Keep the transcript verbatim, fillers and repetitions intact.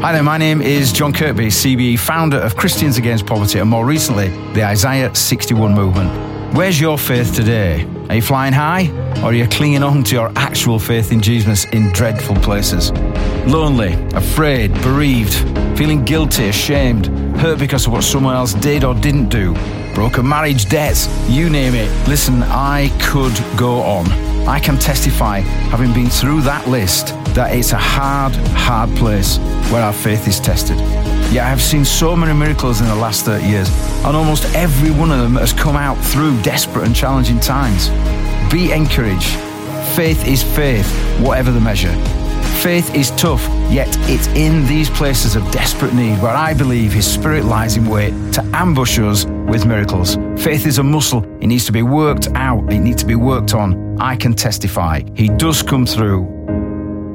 Hi there, my name is John Kirkby, C B E, founder of Christians Against Poverty, and more recently, the Isaiah sixty-one movement. Where's your faith today? Are you flying high, or are you clinging on to your actual faith in Jesus in dreadful places? Lonely, afraid, bereaved, feeling guilty, ashamed, hurt because of what someone else did or didn't do, broken marriage, debts, you name it. Listen, I could go on. I can testify, having been through that list, that it's a hard, hard place where our faith is tested. Yet I have seen so many miracles in the last thirty years, and almost every one of them has come out through desperate and challenging times. Be encouraged. Faith is faith, whatever the measure. Faith is tough, yet it's in these places of desperate need where I believe His Spirit lies in wait to ambush us with miracles. Faith is a muscle. It needs to be worked out. It needs to be worked on. I can testify He does come through